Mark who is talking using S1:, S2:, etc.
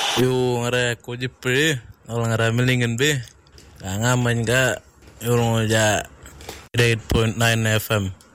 S1: Yo ngare ko jipre wala ngara melingen be nga main ga yo ja 8.9 FM